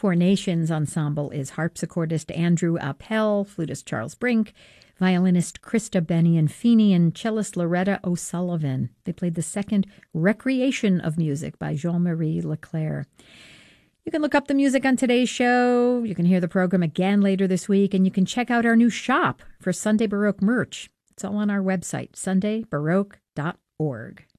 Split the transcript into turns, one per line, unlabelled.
Four Nations Ensemble is harpsichordist Andrew Appel, flutist Charles Brink, violinist Krista Benian-Feeney, and cellist Loretta O'Sullivan. They played the second Recreation of Music by Jean-Marie Leclerc. You can look up the music on today's show. You can hear the program again later this week, and you can check out our new shop for Sunday Baroque merch. It's all on our website, sundaybaroque.org.